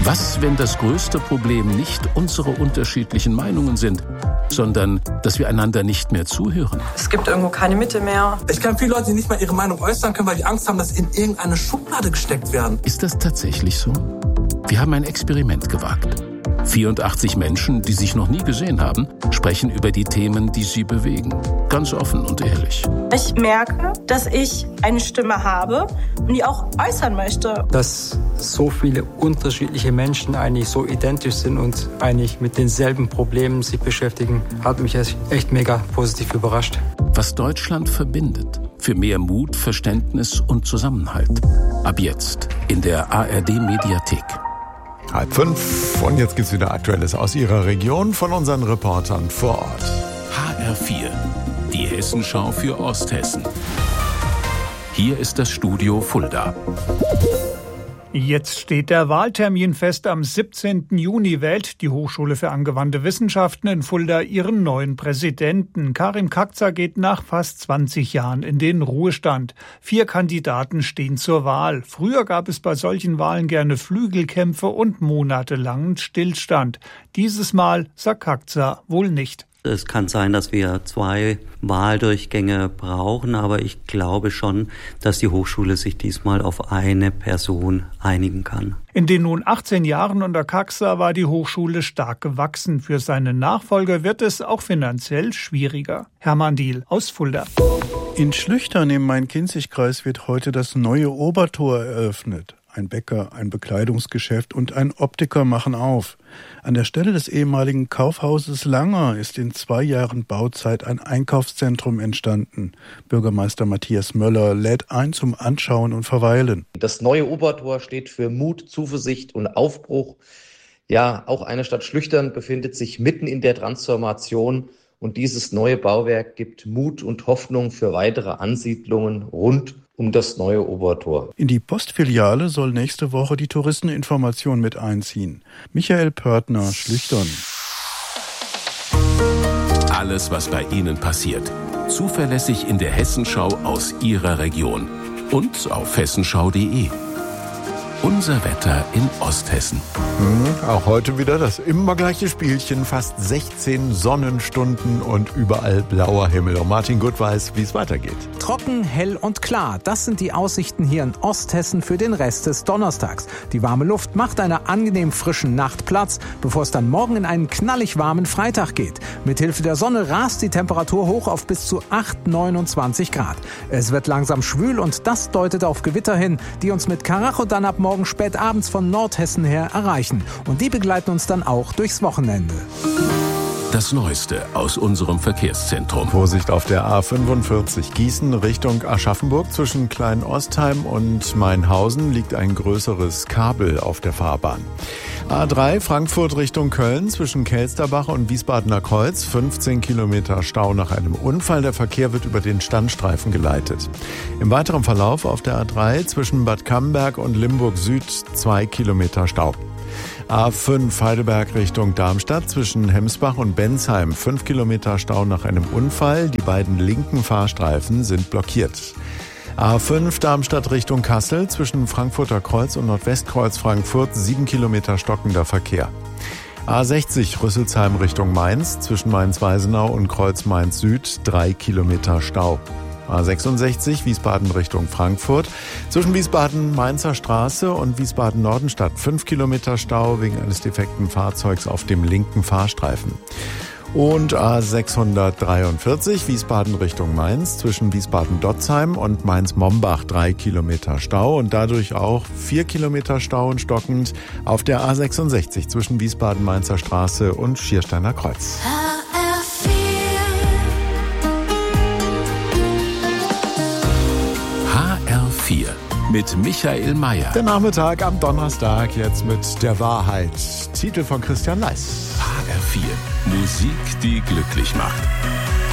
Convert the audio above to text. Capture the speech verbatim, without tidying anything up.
Was, wenn das größte Problem nicht unsere unterschiedlichen Meinungen sind, sondern dass wir einander nicht mehr zuhören? Es gibt irgendwo keine Mitte mehr. Ich kenne viele Leute, die nicht mal ihre Meinung äußern können, weil die Angst haben, dass sie in irgendeine Schublade gesteckt werden. Ist das tatsächlich so? Wir haben ein Experiment gewagt. vierundachtzig Menschen, die sich noch nie gesehen haben, sprechen über die Themen, die sie bewegen. Ganz offen und ehrlich. Ich merke, dass ich eine Stimme habe und die auch äußern möchte. Dass so viele unterschiedliche Menschen eigentlich so identisch sind und eigentlich mit denselben Problemen sich beschäftigen, hat mich echt mega positiv überrascht. Was Deutschland verbindet. Für mehr Mut, Verständnis und Zusammenhalt. Ab jetzt in der A R D-Mediathek. Halb fünf und jetzt gibt's wieder Aktuelles aus Ihrer Region von unseren Reportern vor Ort. H R vier, die Hessenschau für Osthessen. Hier ist das Studio Fulda. Jetzt steht der Wahltermin fest. Am siebzehnten Juni wählt die Hochschule für angewandte Wissenschaften in Fulda ihren neuen Präsidenten. Karim Kakza geht nach fast zwanzig Jahren in den Ruhestand. Vier Kandidaten stehen zur Wahl. Früher gab es bei solchen Wahlen gerne Flügelkämpfe und monatelangen Stillstand. Dieses Mal, sagt Kakza, wohl nicht. Es kann sein, dass wir zwei Wahldurchgänge brauchen, aber ich glaube schon, dass die Hochschule sich diesmal auf eine Person einigen kann. In den nun achtzehn Jahren unter Kakza war die Hochschule stark gewachsen. Für seine Nachfolger wird es auch finanziell schwieriger. Hermann Diehl aus Fulda. In Schlüchtern im Main-Kinzig-Kreis wird heute das neue Obertor eröffnet. Ein Bäcker, ein Bekleidungsgeschäft und ein Optiker machen auf. An der Stelle des ehemaligen Kaufhauses Langer ist in zwei Jahren Bauzeit ein Einkaufszentrum entstanden. Bürgermeister Matthias Möller lädt ein zum Anschauen und Verweilen. Das neue Obertor steht für Mut, Zuversicht und Aufbruch. Ja, auch eine Stadt Schlüchtern befindet sich mitten in der Transformation und dieses neue Bauwerk gibt Mut und Hoffnung für weitere Ansiedlungen rund um das neue Obertor. In die Postfiliale soll nächste Woche die Touristeninformation mit einziehen. Michael Pörtner, Schlüchtern. Alles, was bei Ihnen passiert. Zuverlässig in der Hessenschau aus Ihrer Region. Und auf hessenschau punkt de. Unser Wetter in Osthessen. Hm, auch heute wieder das immer gleiche Spielchen. Fast sechzehn Sonnenstunden und überall blauer Himmel. Und Martin Gut weiß, wie es weitergeht. Trocken, hell und klar. Das sind die Aussichten hier in Osthessen für den Rest des Donnerstags. Die warme Luft macht einer angenehm frischen Nacht Platz, bevor es dann morgen in einen knallig warmen Freitag geht. Mithilfe der Sonne rast die Temperatur hoch auf bis zu acht Komma neunundzwanzig Grad. Es wird langsam schwül und das deutet auf Gewitter hin, die uns mit Karacho dann ab morgen spät abends von Nordhessen her erreichen. Und die begleiten uns dann auch durchs Wochenende. Das Neueste aus unserem Verkehrszentrum. Vorsicht auf der A fünfundvierzig Gießen Richtung Aschaffenburg. Zwischen Klein-Ostheim und Mainhausen liegt ein größeres Kabel auf der Fahrbahn. A drei Frankfurt Richtung Köln zwischen Kelsterbach und Wiesbadener Kreuz. fünfzehn Kilometer Stau nach einem Unfall. Der Verkehr wird über den Standstreifen geleitet. Im weiteren Verlauf auf der A drei zwischen Bad Camberg und Limburg Süd zwei Kilometer Stau. A fünf Heidelberg Richtung Darmstadt zwischen Hemsbach und Bensheim. fünf Kilometer Stau nach einem Unfall. Die beiden linken Fahrstreifen sind blockiert. A fünf Darmstadt Richtung Kassel zwischen Frankfurter Kreuz und Nordwestkreuz Frankfurt. sieben Kilometer stockender Verkehr. A sechzig Rüsselsheim Richtung Mainz zwischen Mainz-Weisenau und Kreuz Mainz Süd. drei Kilometer Stau. A sechsundsechzig Wiesbaden Richtung Frankfurt. Zwischen Wiesbaden-Mainzer Straße und Wiesbaden-Nordenstadt fünf Kilometer Stau wegen eines defekten Fahrzeugs auf dem linken Fahrstreifen. Und A sechshundertdreiundvierzig Wiesbaden Richtung Mainz zwischen Wiesbaden-Dotzheim und Mainz-Mombach drei Kilometer Stau und dadurch auch vier Kilometer Stau und stockend auf der A sechsundsechzig zwischen Wiesbaden-Mainzer Straße und Schiersteiner Kreuz. H R vier mit Michael Mayer. Der Nachmittag am Donnerstag jetzt mit der Wahrheit. Titel von Christian Leis. H R vier. Musik, die glücklich macht.